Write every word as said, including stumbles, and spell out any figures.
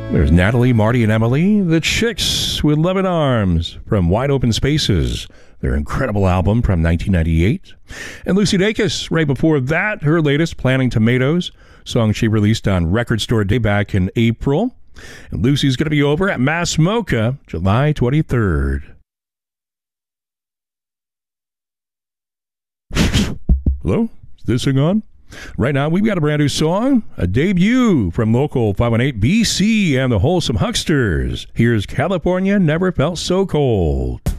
There's Natalie, Marty, and Emily, the Chicks with Love in Arms from Wide Open Spaces, their incredible album from nineteen ninety-eight. And Lucy Dacus, right before that, her latest, Planting Tomatoes, song she released on Record Store Day back in April. And Lucy's going to be over at Mass Mocha, July twenty-third. Hello? Is this thing on? Right now, we've got a brand new song, a debut from local five one eight B C and the Wholesome Hucksters. Here's California Never Felt So Cold.